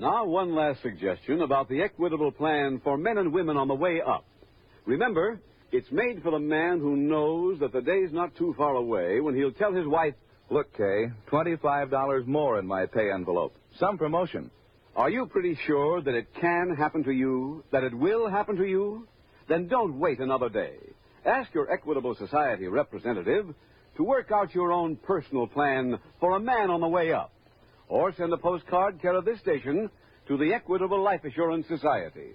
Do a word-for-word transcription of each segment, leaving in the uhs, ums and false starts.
Now, one last suggestion about the Equitable plan for men and women on the way up. Remember, it's made for the man who knows that the day's not too far away when he'll tell his wife, "Look, Kay, twenty-five dollars more in my pay envelope. Some promotion." Are you pretty sure that it can happen to you, that it will happen to you? Then don't wait another day. Ask your Equitable Society representative to work out your own personal plan for a man on the way up. Or send a postcard care of this station to the Equitable Life Assurance Society.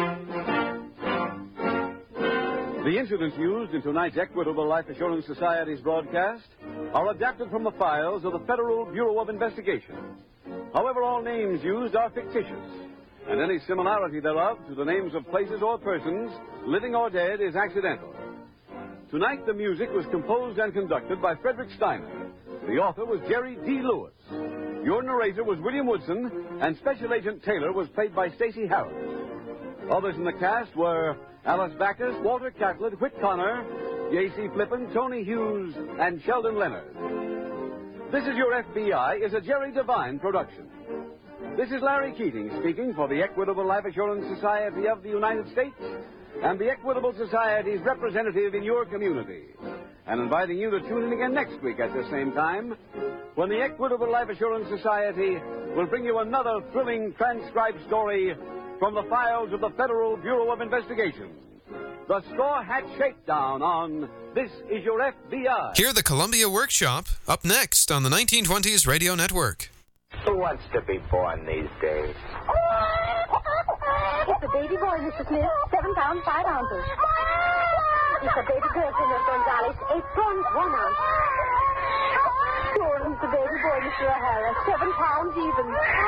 The incidents used in tonight's Equitable Life Assurance Society's broadcast are adapted from the files of the Federal Bureau of Investigation. However, all names used are fictitious, and any similarity thereof to the names of places or persons, living or dead, is accidental. Tonight, the music was composed and conducted by Frederick Steiner. The author was Jerry D. Lewis. Your narrator was William Woodson, and Special Agent Taylor was played by Stacey Harris. Others in the cast were Alice Backus, Walter Catlett, Whit Connor, J C Flippin, Tony Hughes, and Sheldon Leonard. This Is Your F B I is a Jerry Devine production. This is Larry Keating speaking for the Equitable Life Assurance Society of the United States and the Equitable Society's representative in your community, and inviting you to tune in again next week at the same time when the Equitable Life Assurance Society will bring you another thrilling transcribed story from the files of the Federal Bureau of Investigation. The Straw Hat Shakedown on This Is Your F B I. Hear the Columbia Workshop up next on the nineteen twenties Radio Network. Who wants to be born these days? It's a baby boy, Mister Smith. Seven pounds, five ounces. It's a baby girl, Senor Gonzalez. Eight pounds, one ounce. Sure, he's a baby boy, Mister O'Hara. Seven pounds even.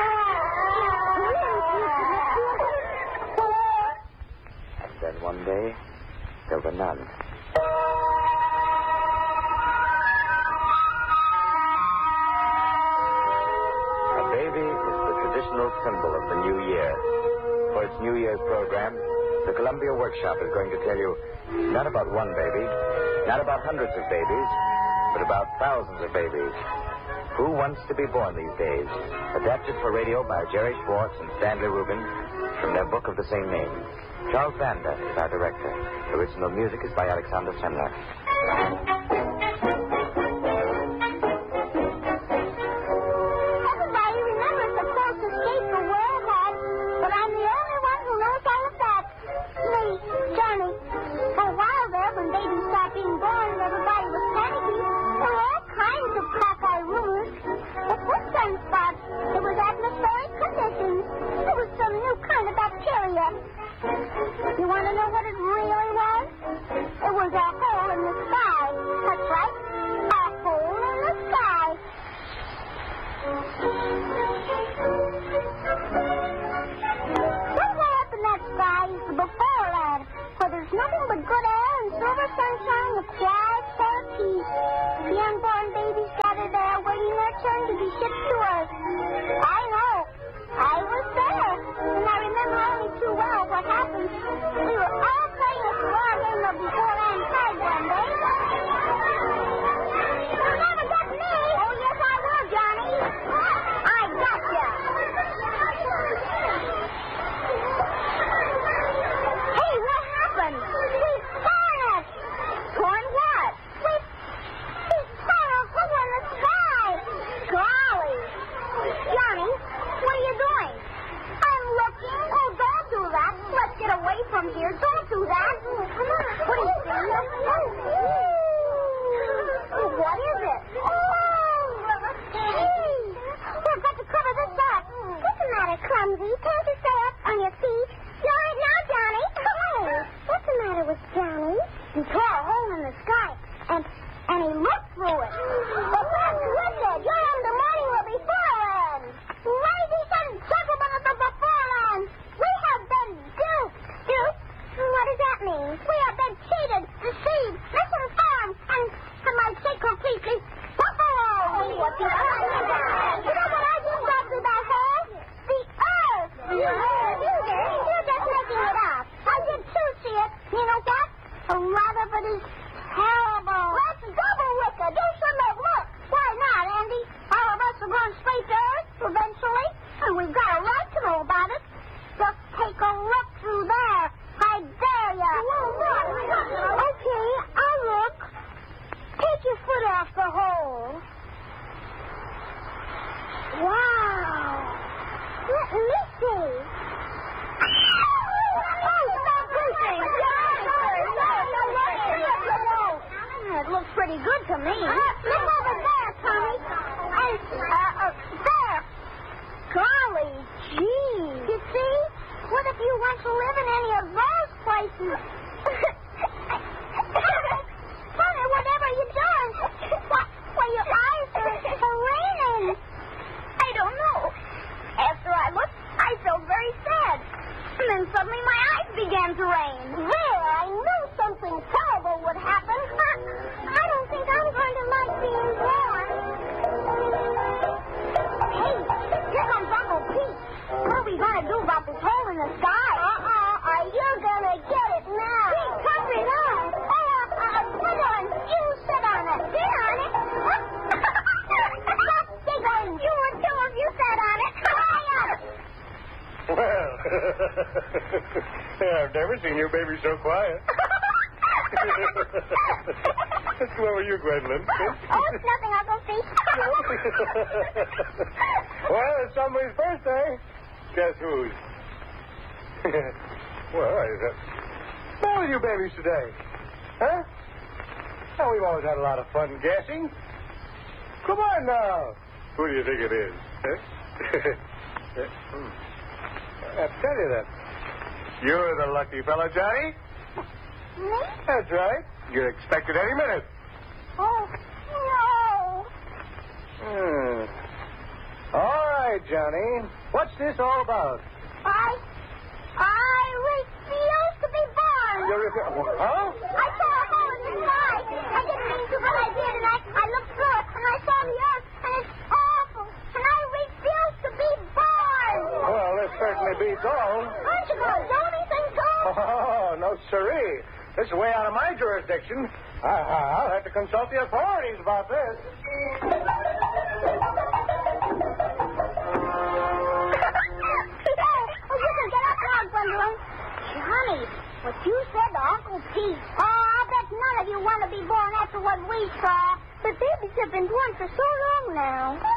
And then one day, there were none. A baby is the traditional symbol of the new year. For its New Year's program, the Columbia Workshop is going to tell you not about one baby, not about hundreds of babies, but about thousands of babies. Who Wants to Be Born These Days? Adapted for radio by Jerry Schwartz and Stanley Rubin from their book of the same name. Charles Vanda is our director. The original music is by Alexander Semler. Everybody remembers the closest gate the world had, but I'm the only one who knows all of that. Me, Johnny. For a while there, when babies stopped being born and everybody was panicky, there were all kinds of cockeye rumors. But this sunspot, it was atmospheric conditions. It was some new kind of bacteria. You want to know what it really was? It was a hole in the sky. That's right, a hole in the sky. Somewhere up in that sky is the before land, where there's nothing but good air and silver sunshine with quiet, fair peace. The unborn babies gather there, waiting their turn to be shipped to Earth. I know. I was there, and I remember only too well what happened. We were all playing a swan in the before-land tide one day. You never got me! Oh, yes, I will, Johnny. I got ya. Hey, what happened? He's torn us. Torn what? We, he's torn a hole in the sky. Golly. Johnny, what are you doing? I'm looking. Oh, don't do that. Let's get away from here. Don't do that. Come on. What do you see? Oh, what is it? Oh, hey. We've got to cover this up. What's the matter, Clumsy? Can't you stay up on your feet? You all right now, Johnny? Hey, what's the matter with Johnny? He tore a hole in the sky, and and he looked through it. Well, that's wicked. You're in the morning will be foreland. Ladies and gentlemen of the beforeland, we have been duped. Duped? What does that mean? Honey, whatever you doing? Why, why your eyes are, are raining. I don't know. After I looked, I felt very sad. And then suddenly my eyes began to rain. Well, I knew something terrible would happen. I don't think I'm going to like being born. Hey, here comes Uncle Pete. What are we going to do about this hole in the sky? Uh-uh. Are you going to get it now? Pete, come it on. Oh, uh, uh, come on. You sit on it. Sit on it? What? Stop giggling. You would too if you sat on it. Hurry up. Well, I've never seen your baby so quiet. What were you, Gwendolyn? Oh, it's nothing, Uncle Pete. Well, it's somebody's birthday. Guess whose? Well, is that... What's with you babies today? Huh? Oh, we've always had a lot of fun guessing. Come on now. Who do you think it is? Huh? hmm. I'll tell you that. You're the lucky fellow, Johnny. Me? That's right. You're expected any minute. Oh, no. Hmm. All right, Johnny. What's this all about? I... I refuse to be born. You're... Huh? I saw a hole in the sky. I didn't mean to, but I did, and I, I looked through it, and I saw the earth, and it's awful, and I refuse to be born. Well, this certainly beats all. Aren't you going to do anything, too? Oh, no siree. This is way out of my jurisdiction. I, I'll have to consult the authorities about this. Oh, you can get up now, Gwendolyn. Johnny, what you said to Uncle Pete. Oh, I bet none of you want to be born after what we saw. The babies have been born for so long now.